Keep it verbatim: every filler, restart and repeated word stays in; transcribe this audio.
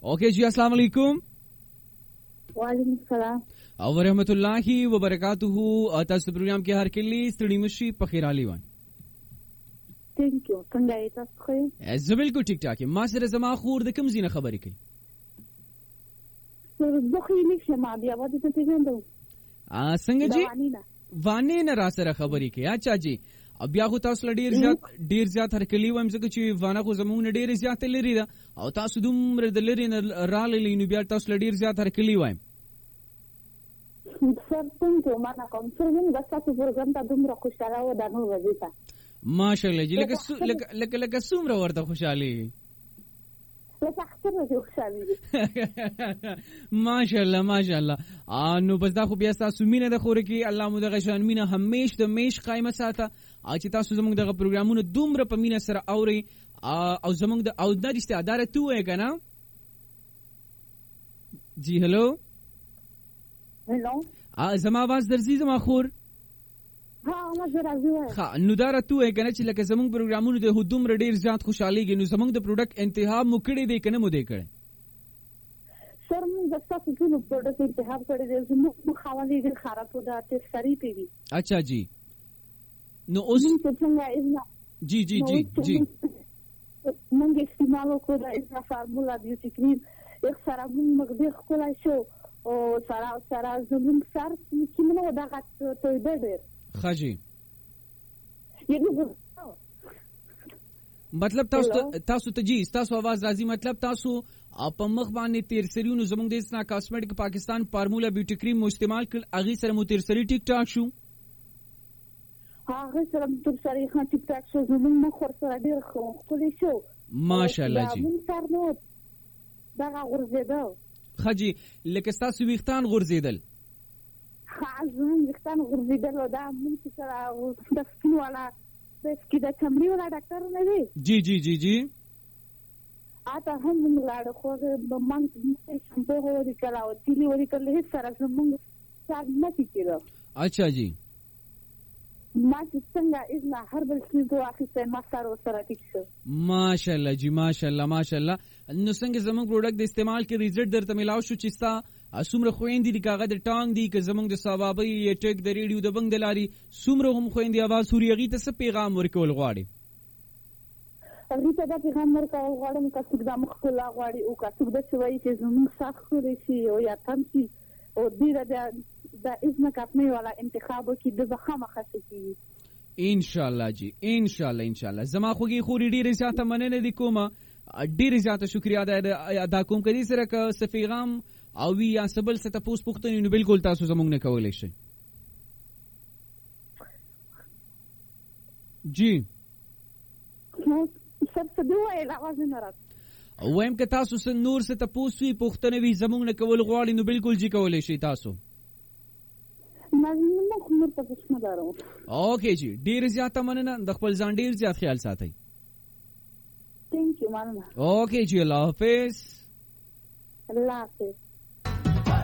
اوکے جی السلام علیکم. وعلیکم السلام او ورحمۃ اللہ وبرکاتہ. تاسو پروګرام کې هر کلی ستړي مشي په خیر علي وای. ثانک یو. څنګه یې تاسو خو؟ زه بالکل ټیک ټاک یم. ما سره زما خور د کوم ځینه خبرې کوي. سر بخې نشم بیا وځي ته پیژندم. ا څنګه جی؟ وانه نه را سره خبرې کوي. اچھا جی. بیا خو تاسو ډیر زیات ډیر زیات هر کلی وایم ځکه چې وانه خو زمونږ ډیر زیات لري دا او تاسو دومره د لري نه رالې نو بیا تاسو ډیر زیات هر کلی وایم. سر څنګه ما نه کوم سر موږ د تاسو پروګرام ته دومره خوشاله و د نو وځي. ماشاءالله جی. لکه لکه لکه لکه څومره ورته خوشالي. ماشاءالله ماشاءالله. نو بس دا خو بیا تاسو مینه د خوره کې الله مو دغه شان مینه همیش د میش قائمه ساته چې تاسو زموږ دغه پروګرامونه دومره په مینه سره اوري او زموږ د او د استعداد ته وای کنه. جی هلو هلو. ا زما आवाज درځي زما خور؟ ها ما زه راځم. ها نو دا راته وای کنه چې لکه زموږ پروګرامونه د هدوم ډیر زیات خوشاليږي نو زموږ د پروډکټ انتخاب مو کړی دی کنه مو دی کړی؟ سر موږ د تاسو ټول پروډکټ انتخاب کړی دی. زموږ خاوندې ډیر خراب و دا ته سری پیږي. اچھا جی. نو اوس څنګه؟ جی جی جی جی. موږ استعمال وکړو د اسنا فارمولا بیوټی کریم. یک سره موږ مغزي خپل شو او سره سره زموږ سر چې موږ دا غت ته ډېر خاجي. مطلب تاسو تاسو ته جی تاسو आवाज راځي. مطلب تاسو په مخ باندې تیر سریونو زموږ د اسنا کاسمیټک پاکستان فارمولا بیوټی کریم مو استعمال کړ اغه سره مو تیر سری ټیک ټاک شو. هغه سره تر سره خان ټیک ټاک شو. زموږ مخ ور سره ډیر خو خولي شو. ماشاءالله جی. موږ سره نو دا غورځیدل. خاجي لکه تاسو ویختان غورځیدل. خازم ویختان غورځیدل دا موږ سره د سکین والا د سکین د چمړي والا ډاکټر نه دی. جی جی جی جی. اته هم موږ لاړ خو د مانګ شمپو ورې کړه او تیلی ورې کړل هیڅ سره زموږ سر نه کیږي. اچھا جی. ما څنګه اذن هربل چیز واخیسته ما سره سره ټیک شو. ماشاءالله جی ماشاءالله ماشاءالله. نو څنګه زموږ پروډکټ د استعمال کې ریزلټ درته ملاو شو چې ستا اسومره خويندې دي کاغه د ټانګ دي که زموږ د ثوابي یا ټیک د ریډیو د بنګ دلاري سومره هم خويندې आवाज سوريغي ته څه پیغام ورکول غواړي؟ هغه ته دا پیغام ورکول غواړم چې څوک د مخ کول غواړي او که څوک د چوي چې زموږ سخت خوري شي او یا تم شي او دې د د اذن کاپنی والا انتخاب کې د زخمه خاصي. ان شاء الله جی ان شاء الله ان شاء الله. زما خوږی خوري ډیره زیاته مننه دي کومه ډیره زیاته شکریا ادا کوم کدي سره که سفیغام او وی یا سبل ست پوس پختنی نو بالکل تاسو زمونږ نه کولای شئ. جی سب څه دی وای आवाज نه راځي. وایم که تاسو سن نور ست پوس وی پختنی وی زمونږ نه کول غواړي نو بالکل جی کولای شئ تاسو. اوکے جی ډیر زیاته مننه. د خپل ځان ډیر زیات خیال ساتئ. ثانک یو مننه. اوکے جی الله حافظ. الله حافظ.